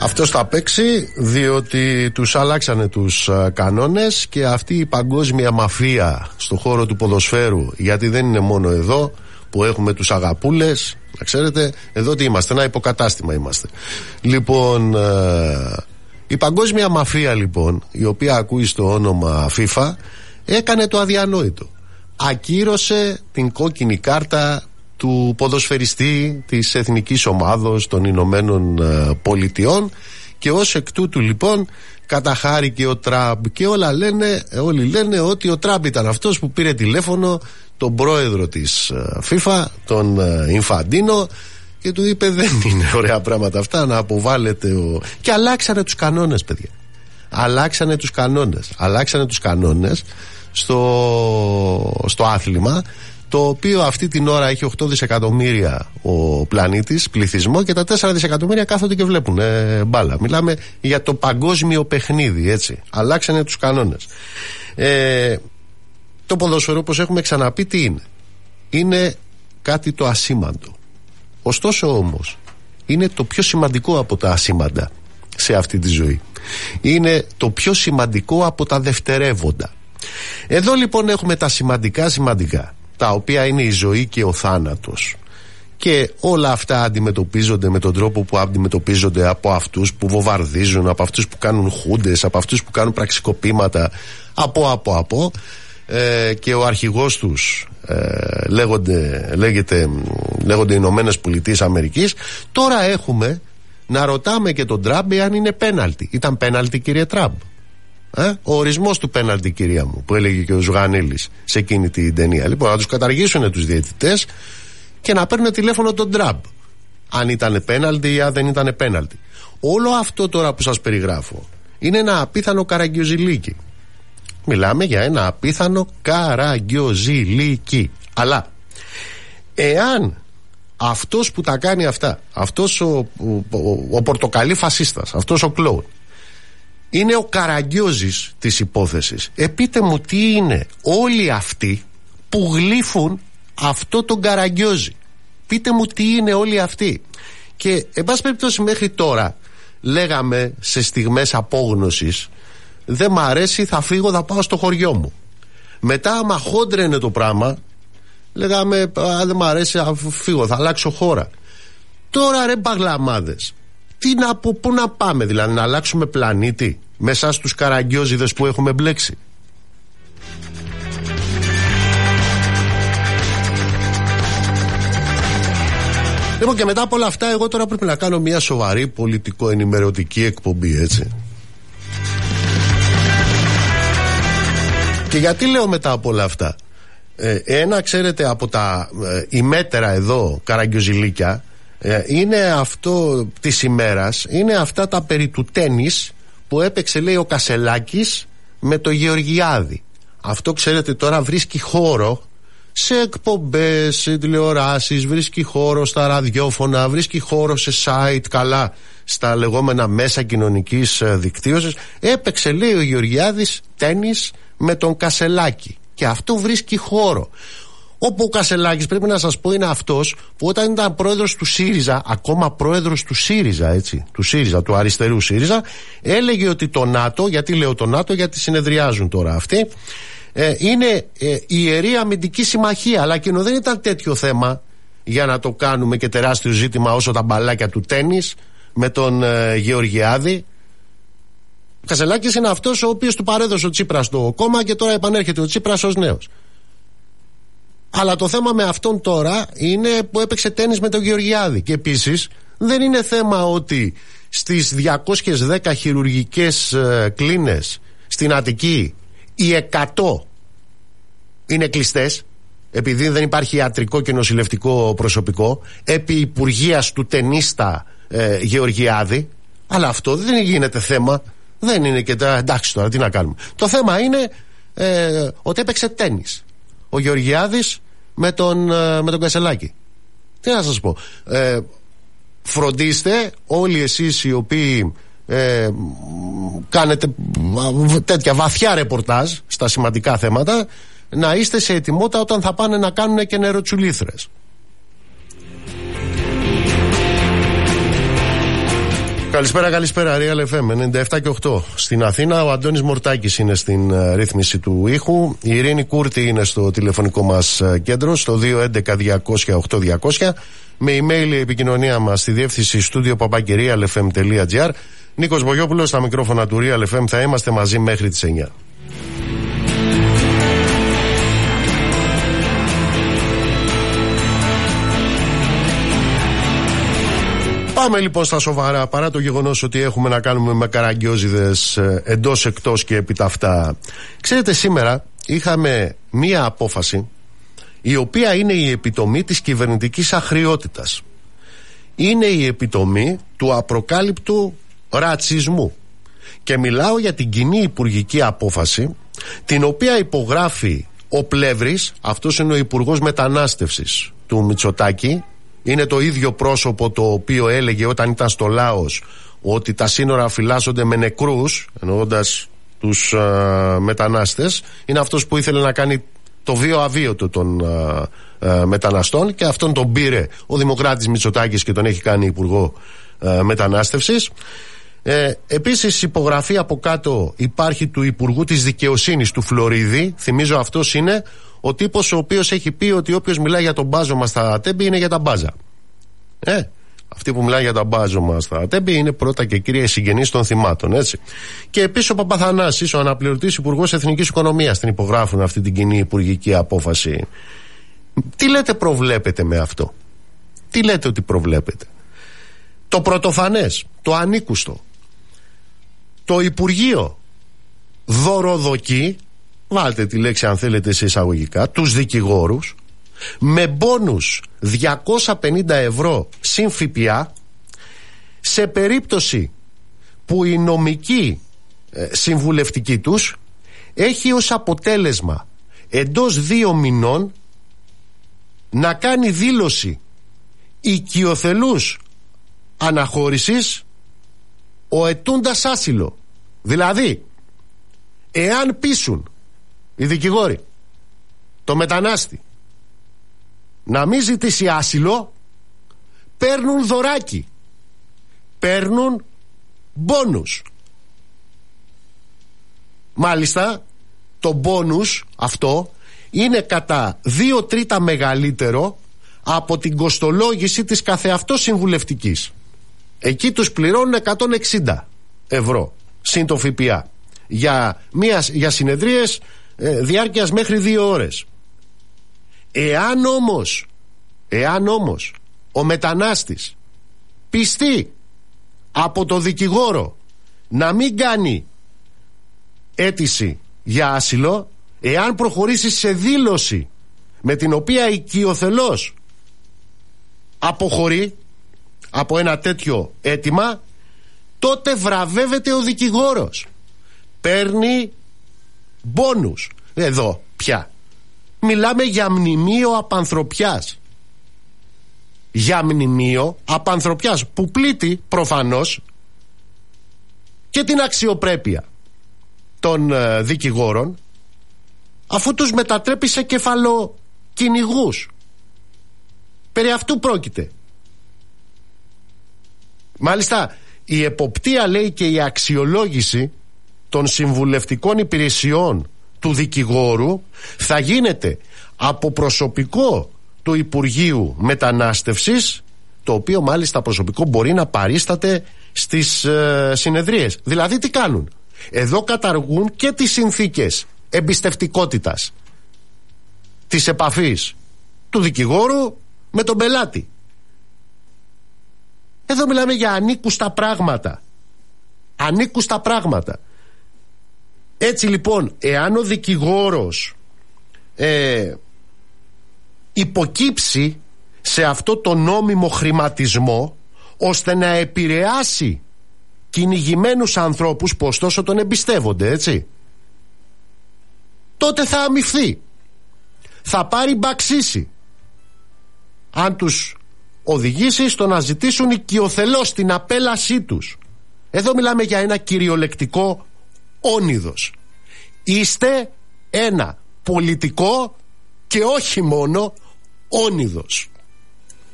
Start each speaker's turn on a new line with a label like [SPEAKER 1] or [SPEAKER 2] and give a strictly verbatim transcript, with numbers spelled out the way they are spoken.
[SPEAKER 1] αυτός θα παίξει διότι τους αλλάξανε τους α, κανόνες και αυτή η παγκόσμια μαφία στο χώρο του ποδοσφαίρου, γιατί δεν είναι μόνο εδώ που έχουμε τους αγαπούλες, να ξέρετε, εδώ τι είμαστε, ένα υποκατάστημα είμαστε. Λοιπόν, α, η παγκόσμια μαφία λοιπόν, η οποία ακούει στο όνομα FIFA, έκανε το αδιανόητο. Ακύρωσε την κόκκινη κάρτα του ποδοσφαιριστή της εθνικής ομάδος των Ηνωμένων Πολιτειών και ως εκ τούτου λοιπόν καταχάρηκε ο Τραμπ και όλα λένε, όλοι λένε ότι ο Τραμπ ήταν αυτός που πήρε τηλέφωνο τον πρόεδρο της FIFA, τον Ινφαντίνο, και του είπε δεν είναι ωραία πράγματα αυτά να αποβάλλεται ο... και αλλάξανε τους κανόνες, παιδιά, αλλάξανε τους κανόνες αλλάξανε τους κανόνες στο, στο άθλημα, το οποίο αυτή την ώρα έχει οκτώ δισεκατομμύρια ο πλανήτης πληθυσμό και τα τέσσερα δισεκατομμύρια κάθονται και βλέπουν ε, μπάλα. Μιλάμε για το παγκόσμιο παιχνίδι, έτσι. Αλλάξανε τους κανόνες. Ε, το ποδόσφαιρο, όπως έχουμε ξαναπεί, τι είναι? Είναι κάτι το ασήμαντο. Ωστόσο όμως είναι το πιο σημαντικό από τα ασήμαντα σε αυτή τη ζωή. Είναι το πιο σημαντικό από τα δευτερεύοντα. Εδώ λοιπόν έχουμε τα σημαντικά σημαντικά, τα οποία είναι η ζωή και ο θάνατος, και όλα αυτά αντιμετωπίζονται με τον τρόπο που αντιμετωπίζονται από αυτούς που βομβαρδίζουν, από αυτούς που κάνουν χούντες, από αυτούς που κάνουν πραξικοπήματα, από από από ε, και ο αρχηγός τους ε, λέγονται, λέγεται, λέγονται Ηνωμένες Πολιτείες Αμερικής. Τώρα έχουμε να ρωτάμε και τον Τραμπ αν είναι πέναλτι. Ήταν πέναλτι, κύριε Τραμπ? Ε? Ο ορισμός του πέναλτι, κυρία μου, που έλεγε και ο Ζουγανέλης σε εκείνη την ταινία. Λοιπόν, να τους καταργήσουν τους διαιτητές και να παίρνουν τηλέφωνο τον Τραμπ αν ήταν πέναλτι ή αν δεν ήταν πέναλτι. Όλο αυτό τώρα που σας περιγράφω είναι ένα απίθανο καραγκιόζηλίκι. Μιλάμε για ένα απίθανο καραγκιόζηλίκι. Αλλά εάν αυτός που τα κάνει αυτά, αυτός ο, ο, ο, ο πορτοκαλί φασίστας, αυτός ο κλόουν, είναι ο Καραγκιόζης της υπόθεσης, ε, πείτε μου τι είναι όλοι αυτοί που γλύφουν αυτό τον Καραγκιόζη. Πείτε μου τι είναι όλοι αυτοί. Και εν πάση περιπτώσει μέχρι τώρα λέγαμε σε στιγμές απόγνωσης, δεν μ' αρέσει, θα φύγω, θα πάω στο χωριό μου. Μετά άμα χόντρενε το πράγμα, λέγαμε α, δεν μ' αρέσει, θα φύγω, θα αλλάξω χώρα. Τώρα ρε παγλαμάδες, τι να, από πού να πάμε, δηλαδή να αλλάξουμε πλανήτη μέσα στους καραγκιόζιδες που έχουμε μπλέξει? Λοιπόν, και μετά από όλα αυτά εγώ τώρα πρέπει να κάνω μια σοβαρή πολιτικο-ενημερωτική εκπομπή, έτσι. Και γιατί λέω μετά από όλα αυτά? ε, Ένα, ξέρετε, από τα ε, ημέτερα εδώ καραγκιόζηλίκια ε, είναι αυτό της ημέρας, είναι αυτά τα περί του τένις που έπαιξε, λέει, ο Κασελάκης με το Γεωργιάδη. Αυτό, ξέρετε, τώρα βρίσκει χώρο σε εκπομπές, σε τηλεοράσεις, βρίσκει χώρο στα ραδιόφωνα, βρίσκει χώρο σε site, καλά, στα λεγόμενα μέσα κοινωνικής δικτύωσης. Έπαιξε, λέει, ο Γεωργιάδης τένις με τον Κασελάκη και αυτό βρίσκει χώρο. Όπου ο Κασελάκης, πρέπει να σας πω, είναι αυτός που όταν ήταν πρόεδρος του ΣΥΡΙΖΑ, ακόμα πρόεδρος του ΣΥΡΙΖΑ, έτσι, του ΣΥΡΙΖΑ, του αριστερού ΣΥΡΙΖΑ, έλεγε ότι το ΝΑΤΟ, γιατί λέω το ΝΑΤΟ, γιατί συνεδριάζουν τώρα αυτοί, ε, είναι ε, ιερή αμυντική συμμαχία, αλλά εκείνο δεν ήταν τέτοιο θέμα για να το κάνουμε και τεράστιο ζήτημα όσο τα μπαλάκια του τένις με τον ε, Γεωργιάδη. Ο Κασελάκης είναι αυτός ο οποίος του παρέδωσε ο Τσίπρας το κόμμα και τώρα επανέρχεται ο Τσίπρας ως νέος. Αλλά το θέμα με αυτόν τώρα είναι που έπαιξε τένις με τον Γεωργιάδη. Και επίσης δεν είναι θέμα ότι στις διακόσιες δέκα χειρουργικές ε, κλίνες στην Αττική οι εκατό είναι κλειστές, επειδή δεν υπάρχει ιατρικό και νοσηλευτικό προσωπικό, επί υπουργείας του τενίστα ε, Γεωργιάδη. Αλλά αυτό δεν γίνεται θέμα. Δεν είναι και τα εντάξει τώρα, τι να κάνουμε. Το θέμα είναι ε, ότι έπαιξε τένις ο Γεωργιάδης με τον, ε, με τον Κασελάκη. Τι να σας πω, ε, φροντίστε όλοι εσείς οι οποίοι ε, κάνετε τέτοια βαθιά ρεπορτάζ στα σημαντικά θέματα, να είστε σε ετοιμότητα όταν θα πάνε να κάνουν και νεροτσουλήθρες. Καλησπέρα, καλησπέρα. Real εφ εμ ενενήντα επτά και οκτώ στην Αθήνα. Ο Αντώνης Μορτάκης είναι στην uh, ρύθμιση του ήχου. Η Ειρήνη Κούρτη είναι στο τηλεφωνικό μας uh, κέντρο, στο δύο έντεκα διακόσια οκτώ διακόσια. Με email η επικοινωνία μας στη διεύθυνση στούντιο παπάκι real εφ εμ τελεία τζι άρ. Νίκος Μπογιόπουλος στα μικρόφωνα του Real εφ εμ. Θα είμαστε μαζί μέχρι τις εννιά. Πάμε λοιπόν στα σοβαρά, παρά το γεγονός ότι έχουμε να κάνουμε με καραγκιόζιδες εντός, εκτός και επί τα αυτά. Ξέρετε, σήμερα είχαμε μία απόφαση η οποία είναι η επιτομή της κυβερνητικής αχρειότητας. Είναι η επιτομή του απροκάλυπτου ρατσισμού. Και μιλάω για την κοινή υπουργική απόφαση, την οποία υπογράφει ο Πλεύρης, αυτός είναι ο Υπουργός Μετανάστευσης του Μητσοτάκη. Είναι το ίδιο πρόσωπο το οποίο έλεγε όταν ήταν στο Λάος ότι τα σύνορα φυλάσσονται με νεκρούς, εννοώντας τους α, μετανάστες. Είναι αυτός που ήθελε να κάνει το βίο αβίωτο των α, α, μεταναστών, και αυτόν τον πήρε ο Δημοκράτης Μητσοτάκης και τον έχει κάνει Υπουργό α, Μετανάστευσης. Ε, επίσης υπογραφή από κάτω υπάρχει του Υπουργού της Δικαιοσύνης του Φλωρίδη. Θυμίζω αυτός είναι ο τύπος ο οποίος έχει πει ότι όποιος μιλάει για τον μπάζωμα στα Τέμπη είναι για τα μπάζα. Ε, αυτοί που μιλάνε για τα μπάζωμα στα Τέμπη είναι πρώτα και κύρια συγγενείς των θυμάτων, έτσι. Και επίσης ο Παπαθανάσης, ο αναπληρωτής Υπουργός Εθνικής Οικονομίας, την υπογράφουν αυτή την κοινή υπουργική απόφαση. Τι λέτε προβλέπετε με αυτό? Τι λέτε ότι προβλέπετε? Το πρωτοφανές, το ανήκουστο, το Υπουργείο δωροδοκεί, βάλτε τη λέξη αν θέλετε σε εισαγωγικά, τους δικηγόρους με μπόνους διακόσια πενήντα ευρώ συν ΦΠΑ σε περίπτωση που η νομική ε, συμβουλευτική τους έχει ως αποτέλεσμα εντός δύο μηνών να κάνει δήλωση οικειοθελούς αναχώρησης ο ετούντας άσυλο. Δηλαδή, εάν πείσουν οι δικηγόροι το μετανάστη να μην ζητήσει άσυλο, παίρνουν δωράκι, παίρνουν μπόνους. Μάλιστα το μπόνους αυτό είναι κατά δύο τρίτα μεγαλύτερο από την κοστολόγηση της καθεαυτός συμβουλευτικής. Εκεί τους πληρώνουν εκατόν εξήντα ευρώ συν το ΦΠΑ για, μια, για συνεδρίες ε, διάρκειας μέχρι δύο ώρες. Εάν όμως εάν όμως ο μετανάστης πιστεί από το δικηγόρο να μην κάνει αίτηση για άσυλο, εάν προχωρήσει σε δήλωση με την οποία οικειοθελώς αποχωρεί από ένα τέτοιο αίτημα, τότε βραβεύεται ο δικηγόρος, παίρνει μπόνους. Εδώ πια μιλάμε για μνημείο απανθρωπιάς. Για μνημείο απανθρωπιάς που πλήττει προφανώς και την αξιοπρέπεια των ε, δικηγόρων, αφού τους μετατρέπει σε κεφαλοκυνηγούς. Περί αυτού πρόκειται. Μάλιστα η εποπτεία, λέει, και η αξιολόγηση των συμβουλευτικών υπηρεσιών του δικηγόρου θα γίνεται από προσωπικό του Υπουργείου Μετανάστευσης, το οποίο μάλιστα προσωπικό μπορεί να παρίσταται στις ε, συνεδρίες. Δηλαδή τι κάνουν? Εδώ καταργούν και τις συνθήκες εμπιστευτικότητας της επαφής του δικηγόρου με τον πελάτη. Εδώ μιλάμε για ανήκουστα πράγματα. Ανήκουστα πράγματα. Έτσι λοιπόν, εάν ο δικηγόρος ε, υποκύψει σε αυτό το νόμιμο χρηματισμό ώστε να επηρεάσει κυνηγημένους ανθρώπους που ωστόσο τον εμπιστεύονται, έτσι, τότε θα αμοιφθεί, θα πάρει μπαξίση αν τους οδηγήσει στο να ζητήσουν οικειοθελώς την απέλασή τους. Εδώ μιλάμε για ένα κυριολεκτικό όνειδος. Είστε ένα πολιτικό και όχι μόνο όνειδος.